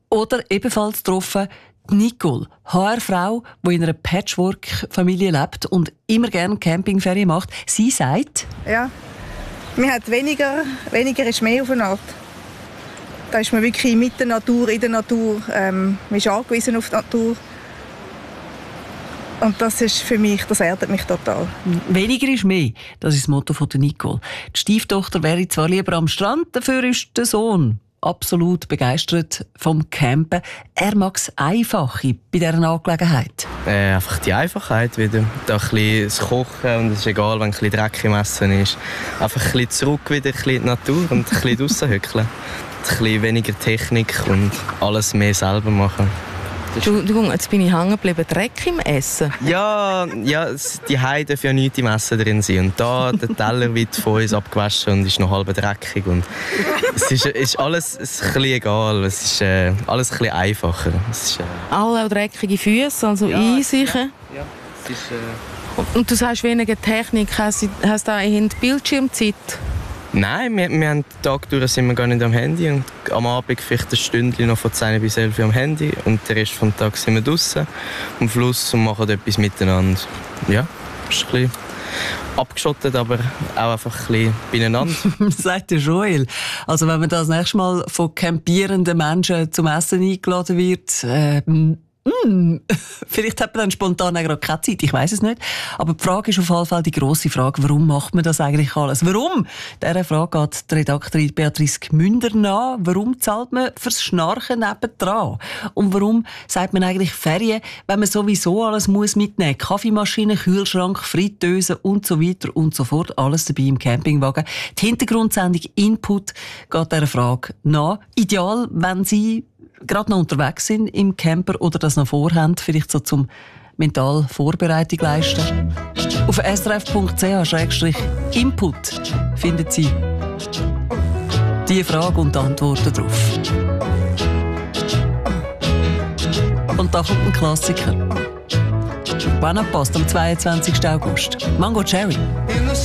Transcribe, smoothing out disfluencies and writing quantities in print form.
Oder ebenfalls getroffen Nicole, HR-Frau, die in einer Patchwork-Familie lebt und immer gerne Campingferien macht. Sie sagt... Ja, man hat weniger ist mehr auf eine Art. Da ist man wirklich mit der Natur, in der Natur. Man ist angewiesen auf die Natur. Und das ist für mich, das erdet mich total. Weniger ist mehr, das ist das Motto von Nicole. Die Stieftochter wäre zwar lieber am Strand, dafür ist der Sohn absolut begeistert vom Campen. Er mag das Einfache bei dieser Angelegenheit. Einfach die Einfachheit wieder. Da ein bisschen das Kochen und es ist egal, wenn ein bisschen Dreck im Essen ist. Einfach ein bisschen zurück wieder, ein bisschen in die Natur und ein bisschen draussen hückeln. Ein bisschen weniger Technik und alles mehr selber machen. Entschuldigung, jetzt bin ich hängen geblieben. Dreck im Essen? Ja, die Heide dürfen ja nichts im Essen drin sein. Und da, der Teller wird von uns abgewaschen und ist noch halb dreckig. Und es ist alles ein bisschen egal. Es ist alles ein bisschen einfacher. Alle auch dreckige Füße, also einsichen? Ja, es ist... Und du sagst, weniger Technik. Hast du da in die Bildschirmzeit? Nein, wir haben den Tag durch sind wir gar nicht am Handy und am Abend vielleicht ein Stündchen noch von 10 bis 11 am Handy und den Rest des Tages sind wir draußen am Fluss und machen etwas miteinander. Ja, ist ein bisschen abgeschottet, aber auch einfach ein bisschen beieinander. Sagt der Joel. Also wenn man das nächste Mal von campierenden Menschen zum Essen eingeladen wird, vielleicht hat man dann spontan gerade keine Zeit, ich weiss es nicht. Aber die Frage ist auf jeden Fall die grosse Frage, warum macht man das eigentlich alles? Warum? Dieser Frage geht die Redaktorin Beatrice Gmünder nach. Warum zahlt man fürs Schnarchen nebendran? Und warum sagt man eigentlich Ferien, wenn man sowieso alles muss mitnehmen muss? Kaffeemaschine, Kühlschrank, Fritteuse und so weiter und so fort. Alles dabei im Campingwagen. Die Hintergrundsendung Input geht dieser Frage nach. Ideal, wenn Sie gerade noch unterwegs sind im Camper oder das noch vorhaben, vielleicht so zum mental Vorbereitung leisten. Auf srf.ch/input finden Sie diese Frage und die Antworten darauf. Und da kommt ein Klassiker. Wann passt am 22. August. Mango Cherry.